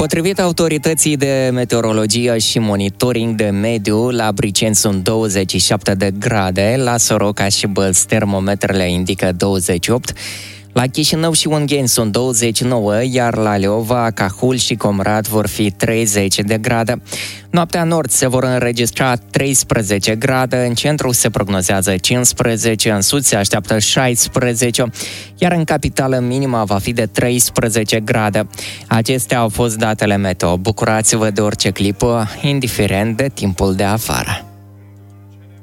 Potrivit autorității de meteorologie și monitoring de mediu, la Briceni sunt 27 de grade, la Soroca și Bălți termometrele indică 28, la Chișinău și Ungheni sunt 29, iar la Leova, Cahul și Comrat vor fi 30 de grade. Noaptea în nord se vor înregistra 13 grade, în centru se prognozează 15, în sud se așteaptă 16, iar în capitală minima va fi de 13 grade. Acestea au fost datele meteo. Bucurați-vă de orice clipă, indiferent de timpul de afară.